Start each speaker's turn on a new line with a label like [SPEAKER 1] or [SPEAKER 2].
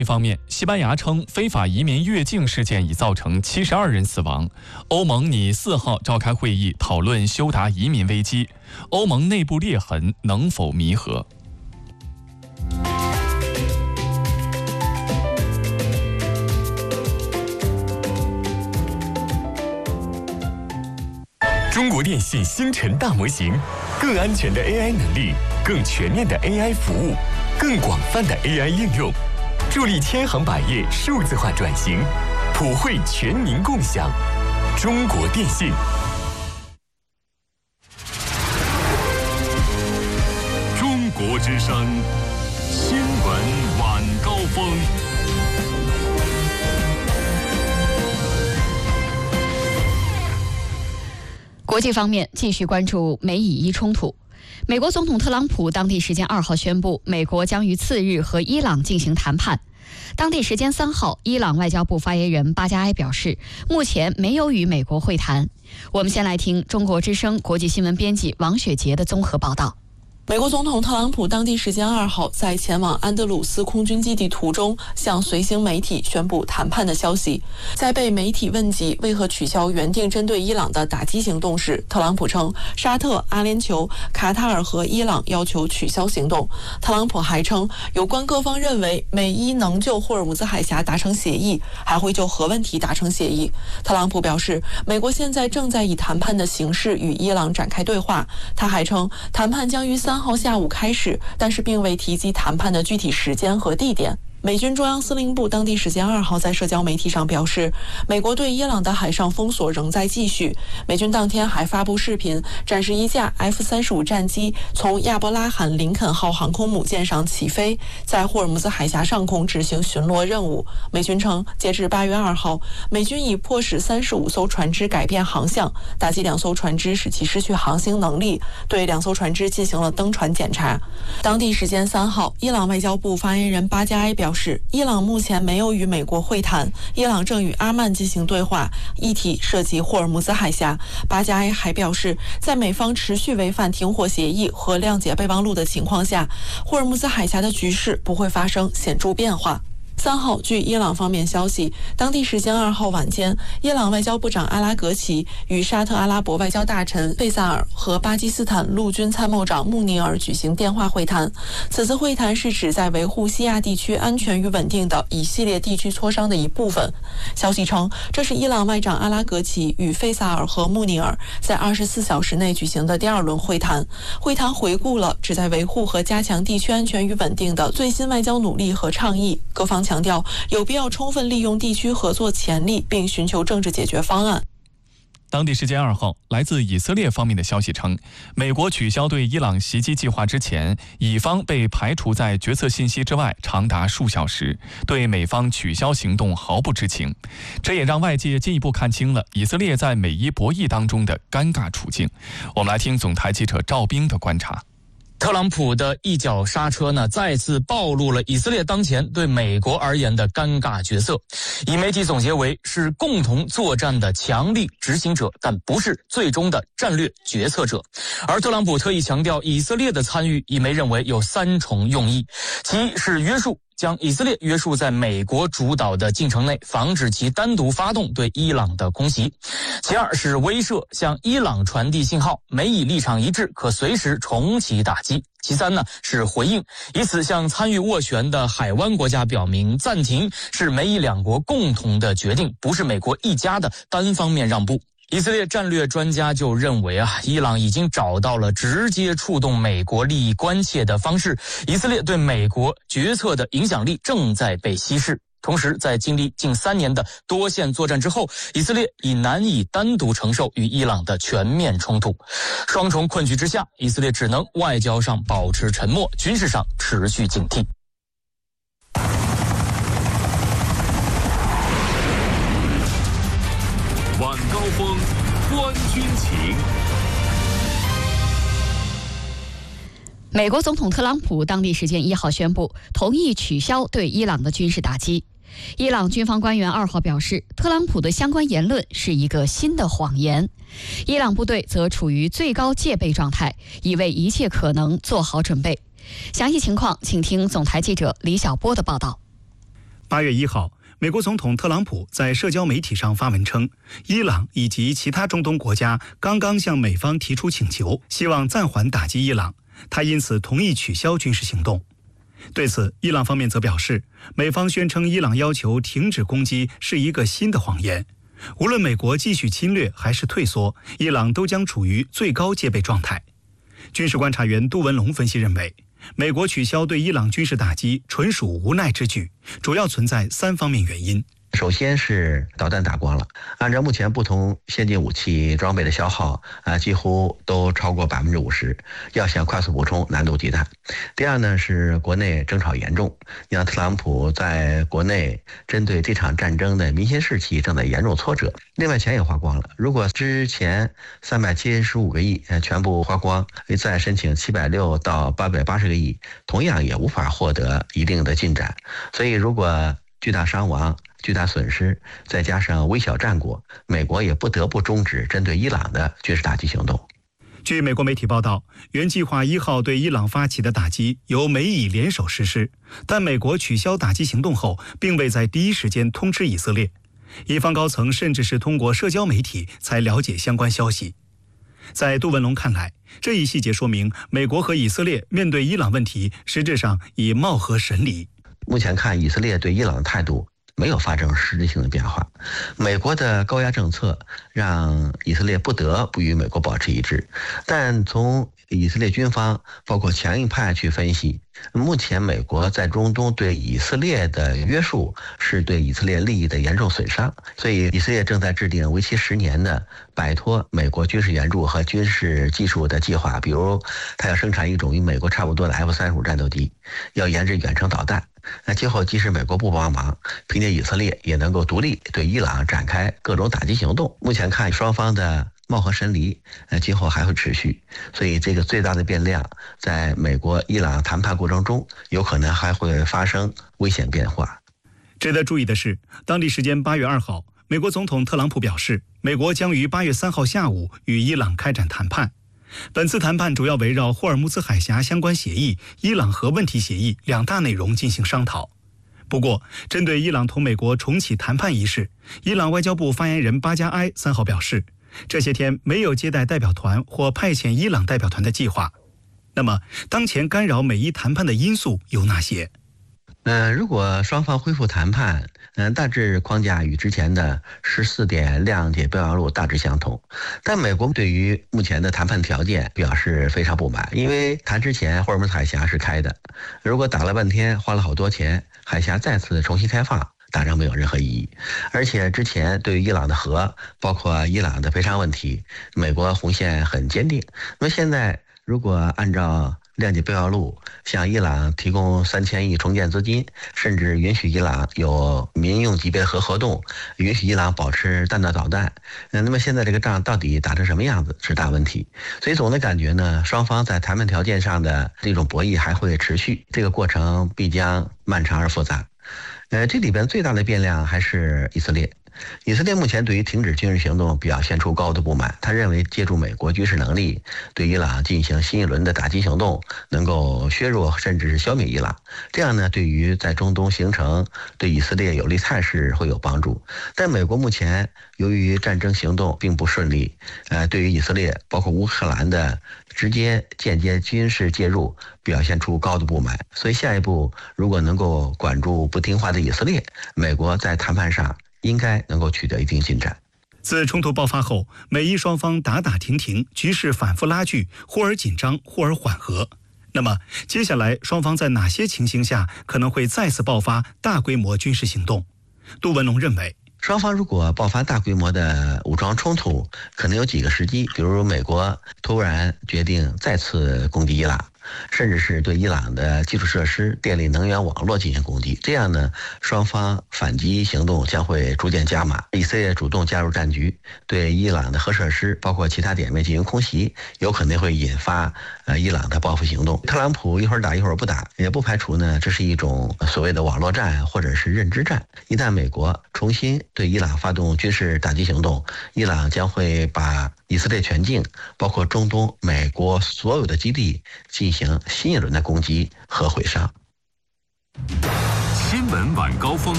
[SPEAKER 1] 方面，西班牙称非法移民越境事件已造成72人死亡。欧盟拟4号召开会议讨论休达移民危机，欧盟内部裂痕能否弥合？
[SPEAKER 2] 中国电信星辰大模型，更安全的 AI 能力，更全面的 AI 服务，更广泛的 AI 应用，助力千行百业数字化转型，普惠全民共享。中国电信。中国之声新闻晚高峰。
[SPEAKER 3] 国际方面，继续关注美以伊冲突。美国总统特朗普当地时间2号宣布，美国将于次日和伊朗进行谈判。当地时间3号，伊朗外交部发言人巴加埃表示，目前没有与美国会谈。我们先来听中国之声国际新闻编辑王雪杰的综合报道。
[SPEAKER 4] 美国总统特朗普当地时间2号在前往安德鲁斯空军基地途中，向随行媒体宣布谈判的消息。在被媒体问及为何取消原定针对伊朗的打击行动时，特朗普称沙特、阿联酋、卡塔尔和伊朗要求取消行动。特朗普还称，有关各方认为美伊能就霍尔木兹海峡达成协议，还会就核问题达成协议。特朗普表示，美国现在正在以谈判的形式与伊朗展开对话。他还称，谈判将于3号下午开始，但是并未提及谈判的具体时间和地点。美军中央司令部当地时间2号在社交媒体上表示，美国对伊朗的海上封锁仍在继续。美军当天还发布视频，展示一架 F-35战机从亚伯拉罕·林肯号航空母舰上起飞，在霍尔木兹海峡上空执行巡逻任务。美军称，截至8月2号，美军已迫使35艘船只改变航向，打击2艘船只，使其失去航行能力，对2艘船只进行了登船检查。当地时间3号，伊朗外交部发言人巴加埃表示，伊朗目前没有与美国会谈，伊朗正与阿曼进行对话，议题涉及霍尔木兹海峡。巴加埃还表示，在美方持续违反停火协议和谅解备忘录的情况下，霍尔木兹海峡的局势不会发生显著变化。3号，据伊朗方面消息，当地时间2号晚间，伊朗外交部长阿拉格齐与沙特阿拉伯外交大臣费萨尔和巴基斯坦陆军参谋长穆尼尔举行电话会谈。此次会谈是指在维护西亚地区安全与稳定的一系列地区磋商的一部分。消息称，这是伊朗外长阿拉格齐与费萨尔和穆尼尔在24小时内举行的第2轮会谈。会谈回顾了旨在维护和加强地区安全与稳定的最新外交努力和倡议，各方强调有必要充分利用地区合作潜力，并寻求政治解决方案。
[SPEAKER 1] 当地时间2号，来自以色列方面的消息称，美国取消对伊朗袭击计划之前，以方被排除在决策信息之外长达数小时，对美方取消行动毫不知情。这也让外界进一步看清了以色列在美伊博弈当中的尴尬处境。我们来听总台记者赵冰的观察。
[SPEAKER 5] 特朗普的一脚刹车呢，再次暴露了以色列当前对美国而言的尴尬角色。以媒体总结为是共同作战的强力执行者，但不是最终的战略决策者。而特朗普特意强调，以色列的参与，以媒认为有3重用意：其一是约束，将以色列约束在美国主导的进程内，防止其单独发动对伊朗的空袭；其二是威慑，向伊朗传递信号，美以立场一致，可随时重启打击；其三呢是回应，以此向参与斡旋的海湾国家表明，暂停是美以2国共同的决定，不是美国一家的单方面让步。以色列战略专家就认为伊朗已经找到了直接触动美国利益关切的方式，以色列对美国决策的影响力正在被稀释。同时，在经历近3年的多线作战之后，以色列已难以单独承受与伊朗的全面冲突。双重困局之下，以色列只能外交上保持沉默，军事上持续警惕。
[SPEAKER 2] 晚高峰，观军情。
[SPEAKER 3] 美国总统特朗普当地时间1号宣布，同意取消对伊朗的军事打击。伊朗军方官员2号表示，特朗普的相关言论是一个新的谎言。伊朗部队则处于最高戒备状态，已为一切可能做好准备。详细情况，请听总台记者李晓波的报道。
[SPEAKER 6] 8月1号，美国总统特朗普在社交媒体上发文称，伊朗以及其他中东国家刚刚向美方提出请求，希望暂缓打击伊朗，他因此同意取消军事行动。对此，伊朗方面则表示，美方宣称伊朗要求停止攻击是一个新的谎言。无论美国继续侵略还是退缩，伊朗都将处于最高戒备状态。军事观察员杜文龙分析认为，美国取消对伊朗军事打击纯属无奈之举，主要存在3方面原因。
[SPEAKER 7] 首先是导弹打光了，按照目前不同先进武器装备的消耗几乎都超过50%，要想快速补充难度极大。第二呢是国内争吵严重，让特朗普在国内针对这场战争的民心士气正在严重挫折。另外钱也花光了，如果之前375个亿全部花光，再申请760到880个亿，同样也无法获得一定的进展。所以如果巨大伤亡、巨大损失，再加上微小战果，美国也不得不终止针对伊朗的军事打击行动。
[SPEAKER 6] 据美国媒体报道，原计划1号对伊朗发起的打击由美以联手实施，但美国取消打击行动后，并未在第一时间通知以色列。伊方高层甚至是通过社交媒体才了解相关消息。在杜文龙看来，这一细节说明美国和以色列面对伊朗问题，实质上已貌合神离。
[SPEAKER 7] 目前看，以色列对伊朗的态度没有发生实质性的变化。美国的高压政策让以色列不得不与美国保持一致，但从以色列军方包括强硬派去分析，目前美国在中东对以色列的约束是对以色列利益的严重损伤，所以以色列正在制定为期10年的摆脱美国军事援助和军事技术的计划，比如它要生产一种与美国差不多的 F-35战斗机，要研制远程导弹。今后即使美国不帮忙，凭借以色列也能够独立对伊朗展开各种打击行动。目前看双方的貌合神离，今后还会持续，所以这个最大的变量在美国伊朗谈判过程中有可能还会发生危险变化。
[SPEAKER 6] 值得注意的是，当地时间8月2号，美国总统特朗普表示，美国将于8月3号下午与伊朗开展谈判。本次谈判主要围绕霍尔木兹海峡相关协议、伊朗核问题协议2大内容进行商讨。不过，针对伊朗同美国重启谈判一事，伊朗外交部发言人巴加埃3号表示，这些天没有接待代表团或派遣伊朗代表团的计划。那么，当前干扰美伊谈判的因素有哪些？
[SPEAKER 7] 如果双方恢复谈判，大致框架与之前的14点谅解备忘录大致相同，但美国对于目前的谈判条件表示非常不满，因为谈之前霍尔木兹海峡是开的，如果打了半天花了好多钱，海峡再次重新开放，打仗没有任何意义。而且之前对于伊朗的核，包括伊朗的赔偿问题，美国红线很坚定。那么现在如果按照谅解备忘录向伊朗提供3000亿重建资金，甚至允许伊朗有民用级别核活动，允许伊朗保持弹道导弹，那么现在这个仗到底打成什么样子是大问题。所以总的感觉呢，双方在谈判条件上的这种博弈还会持续，这个过程必将漫长而复杂。这里边最大的变量还是以色列。以色列目前对于停止军事行动表现出高度不满，他认为借助美国军事能力对伊朗进行新一轮的打击行动，能够削弱甚至是消灭伊朗，这样呢对于在中东形成对以色列有利态势会有帮助。但美国目前由于战争行动并不顺利，对于以色列包括乌克兰的直接间接军事介入表现出高度不满，所以下一步如果能够管住不听话的以色列，美国在谈判上应该能够取得一定进展。
[SPEAKER 6] 自冲突爆发后，美伊双方打打停停，局势反复拉锯，忽而紧张，忽而缓和。那么，接下来双方在哪些情形下可能会再次爆发大规模军事行动？杜文龙认为，
[SPEAKER 7] 双方如果爆发大规模的武装冲突，可能有几个时机，比如美国突然决定再次攻击伊朗，甚至是对伊朗的基础设施、电力能源网络进行攻击，这样呢，双方反击行动将会逐渐加码。以色列主动加入战局，对伊朗的核设施包括其他点位进行空袭，有可能会引发伊朗的报复行动。特朗普一会儿打一会儿不打，也不排除呢这是一种所谓的网络战或者是认知战。一旦美国重新对伊朗发动军事打击行动，伊朗将会把以色列全境，包括中东美国所有的基地进行新一轮的攻击和毁伤。
[SPEAKER 2] 新闻晚高峰。